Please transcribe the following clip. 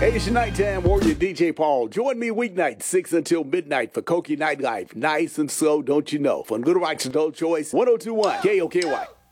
Hey, it's your nighttime warrior, DJ Paul. Join me weeknight, 6 until midnight for Koki Nightlife. Nice and slow, don't you know? From Little Rock's Adult Choice, 1021 KOKY.